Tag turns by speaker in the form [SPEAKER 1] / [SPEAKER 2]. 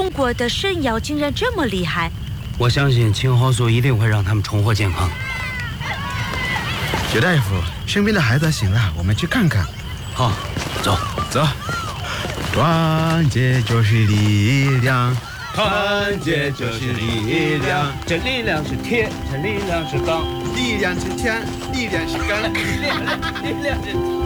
[SPEAKER 1] 中国的肾药竟然这么厉害。
[SPEAKER 2] 我相信青蒿素一定会让他们重获健康。
[SPEAKER 3] 薛大夫，生病的孩子醒了，我们去看看。
[SPEAKER 2] 好，走。
[SPEAKER 3] 团结就是力量，
[SPEAKER 2] 团结就是力量，这力量是铁，这力量是钢，
[SPEAKER 3] 力量是天，力量是钢，
[SPEAKER 2] 力量是。